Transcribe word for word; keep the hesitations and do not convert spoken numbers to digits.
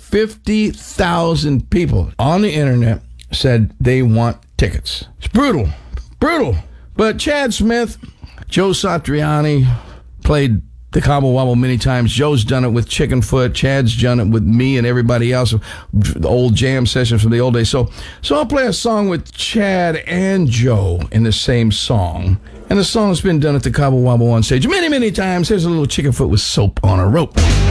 fifty thousand people on the internet said they want tickets. It's brutal. Brutal. But Chad Smith, Joe Satriani played the Cobble Wobble many times. Joe's done it with Chickenfoot. Chad's done it with me and everybody else. The old jam sessions from the old days. So, so I'll play a song with Chad and Joe in the same song. And the song's been done at the Cobble Wobble on stage many, many times. Here's a little Chickenfoot with Soap on a Rope.